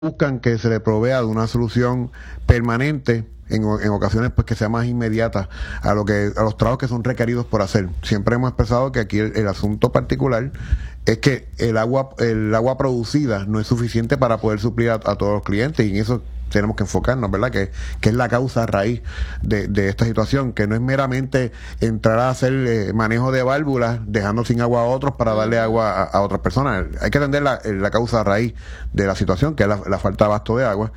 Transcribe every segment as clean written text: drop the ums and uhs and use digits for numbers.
buscan que se le provea de una solución permanente en ocasiones pues que sea más inmediata a los trabajos que son requeridos por hacer. Siempre hemos expresado que aquí el asunto particular es que el agua producida no es suficiente para poder suplir a todos los clientes, y en eso tenemos que enfocarnos, ¿verdad? Que es la causa raíz de esta situación, que no es meramente entrar a hacer manejo de válvulas dejando sin agua a otros para darle agua a otras personas. Hay que atender la causa raíz de la situación, que es la falta de abasto de agua.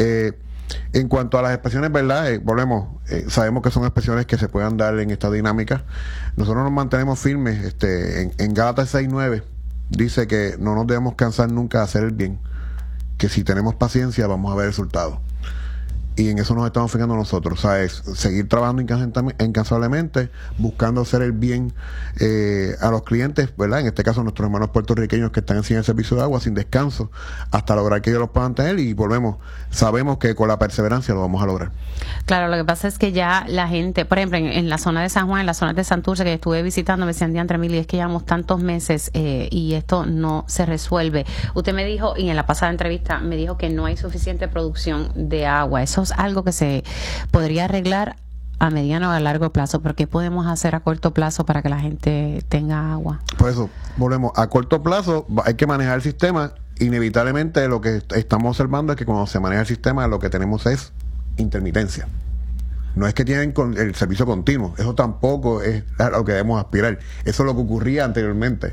En cuanto a las expresiones, ¿verdad? Sabemos que son expresiones que se puedan dar en esta dinámica. Nosotros nos mantenemos firmes. En Gálatas 6:9 dice que no nos debemos cansar nunca de hacer el bien, que si tenemos paciencia vamos a ver resultados. Y en eso nos estamos fijando nosotros, ¿sabes? Seguir trabajando incansablemente, buscando hacer el bien a los clientes, ¿verdad? En este caso, nuestros hermanos puertorriqueños que están sin el servicio de agua, sin descanso, hasta lograr que ellos los puedan tener, y sabemos que con la perseverancia lo vamos a lograr. Claro, lo que pasa es que ya la gente, por ejemplo, en la zona de San Juan, en la zona de Santurce, que estuve visitando, me decían, Diantre, Mili, es que llevamos tantos meses y esto no se resuelve. Usted me dijo, y en la pasada entrevista, me dijo que no hay suficiente producción de agua. Eso es algo que se podría arreglar a mediano o a largo plazo, pero ¿qué podemos hacer a corto plazo para que la gente tenga agua? Por eso, volvemos, a corto plazo hay que manejar el sistema. Inevitablemente lo que estamos observando es que cuando se maneja el sistema, lo que tenemos es intermitencia. No es que tienen el servicio continuo, eso tampoco es a lo que debemos aspirar. Eso es lo que ocurría anteriormente.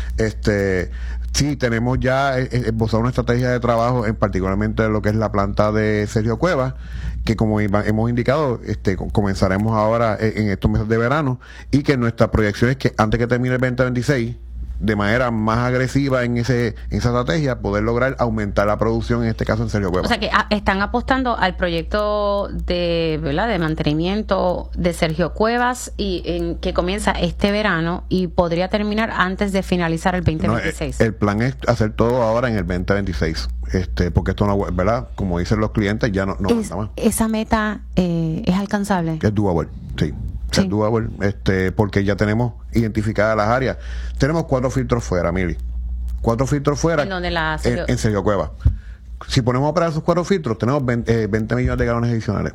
Sí, tenemos ya esbozado una estrategia de trabajo, en particularmente lo que es la planta de Sergio Cuevas, que como hemos indicado, comenzaremos ahora en estos meses de verano, y que nuestra proyección es que antes que termine el 2026, de manera más agresiva en esa estrategia, poder lograr aumentar la producción, en este caso en Sergio Cuevas. O sea que están apostando al proyecto ¿verdad?, de mantenimiento de Sergio Cuevas, y que comienza este verano y podría terminar antes de finalizar el 2026. El plan es hacer todo ahora en el 2026, porque esto no, ¿verdad? Como dicen los clientes, ya no falta más. ¿Esa meta es alcanzable? Es doable, sí. Sí. Es doable, porque ya tenemos identificadas las áreas. Tenemos 4 filtros fuera, Mili. 4 filtros fuera en Sergio Cuevas. Si ponemos a operar esos 4 filtros, tenemos 20 millones de galones adicionales.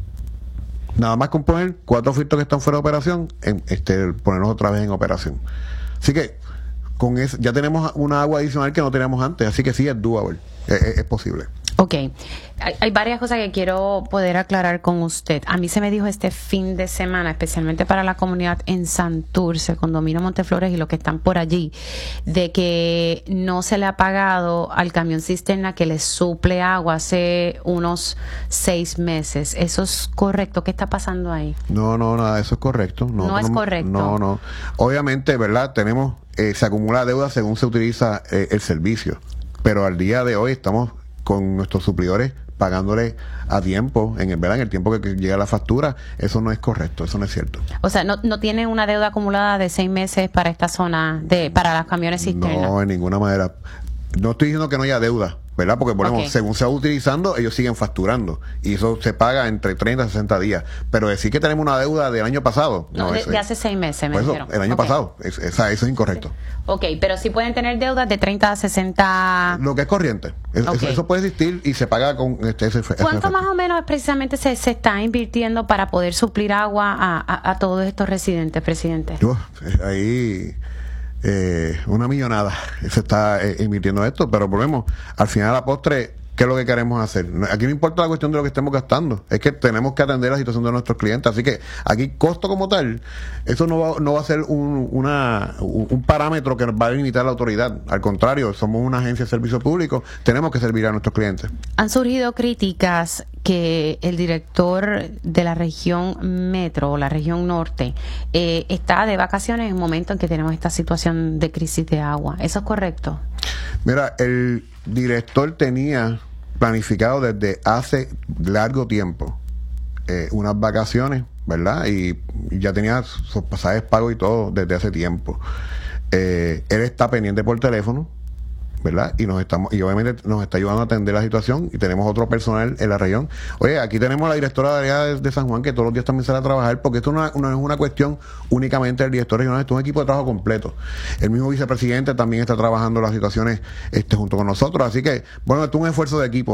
Nada más con poner 4 filtros que están fuera de operación, ponerlos otra vez en operación. Así que con eso ya tenemos una agua adicional que no teníamos antes. Así que sí, es doable, es posible. Ok, hay varias cosas que quiero poder aclarar con usted. A mí se me dijo este fin de semana, especialmente para la comunidad en Santurce, Condominio Monteflores y los que están por allí, de que no se le ha pagado al camión cisterna que le suple agua hace unos 6 meses. ¿Eso es correcto? ¿Qué está pasando ahí? No, nada, eso es correcto. No es correcto. No. Obviamente, ¿verdad? Se acumula deuda según se utiliza el servicio, pero al día de hoy estamos con nuestros suplidores pagándole a tiempo, en el tiempo que llega la factura. Eso no es correcto, eso no es cierto. O sea, no tiene una deuda acumulada de 6 meses para esta zona, para los camiones cisterna. No, en ninguna manera. No estoy diciendo que no haya deuda, ¿verdad? Porque, según se va utilizando, ellos siguen facturando, y eso se paga entre 30 a 60 días. Pero decir que tenemos una deuda del año pasado... No, de hace 6 meses, me dijeron. El año pasado, eso es incorrecto. Ok, pero sí pueden tener deudas de 30 a 60... Lo que es corriente. Eso puede existir y se paga con ese ¿Cuánto más o menos precisamente se está invirtiendo para poder suplir agua a todos estos residentes, presidente? Ahí... una millonada se está invirtiendo esto, pero volvemos al final, a la postre, ¿qué es lo que queremos hacer? Aquí no importa la cuestión de lo que estemos gastando, es que tenemos que atender la situación de nuestros clientes. Así que aquí, costo como tal, eso no va a ser un parámetro que nos va a limitar la autoridad. Al contrario, somos una agencia de servicio público, tenemos que servir a nuestros clientes. Han surgido críticas que el director de la región metro o la región norte está de vacaciones en el momento en que tenemos esta situación de crisis de agua. ¿Eso es correcto? Mira, el director tenía planificado desde hace largo tiempo unas vacaciones, ¿verdad? Y ya tenía sus pasajes pagos y todo desde hace tiempo. Él está pendiente por teléfono, ¿verdad? Y obviamente nos está ayudando a atender la situación, y tenemos otro personal en la región. Oye, aquí tenemos a la directora de área de San Juan, que todos los días también sale a trabajar, porque esto no es una cuestión únicamente del director regional, esto es un equipo de trabajo completo. El mismo vicepresidente también está trabajando las situaciones junto con nosotros, así que, bueno, esto es un esfuerzo de equipo.